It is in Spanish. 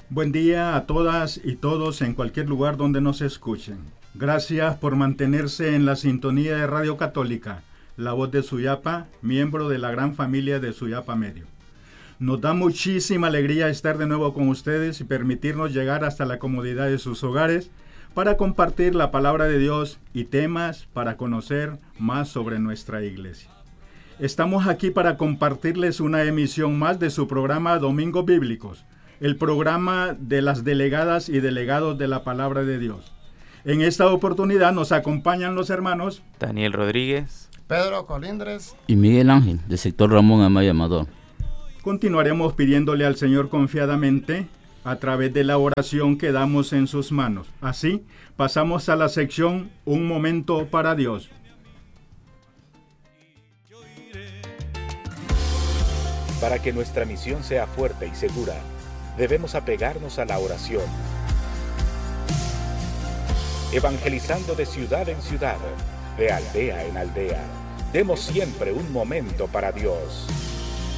Buen día a todas y todos en cualquier lugar donde nos escuchen. Gracias por mantenerse en la sintonía de Radio Católica, la voz de Suyapa, miembro de la gran familia de Suyapa Medio. Nos da muchísima alegría estar de nuevo con ustedes y permitirnos llegar hasta la comodidad de sus hogares para compartir la palabra de Dios y temas para conocer más sobre nuestra iglesia. Estamos aquí para compartirles una emisión más de su programa Domingos Bíblicos, el programa de las delegadas y delegados de la palabra de Dios. En esta oportunidad nos acompañan los hermanos Daniel Rodríguez, Pedro Colindres y Miguel Ángel, del sector Ramón Amaya Amador. Continuaremos pidiéndole al Señor confiadamente a través de la oración que damos en sus manos. Así, pasamos a la sección Un Momento para Dios. Para que nuestra misión sea fuerte y segura, debemos apegarnos a la oración. Evangelizando de ciudad en ciudad, de aldea en aldea, demos siempre un momento para Dios.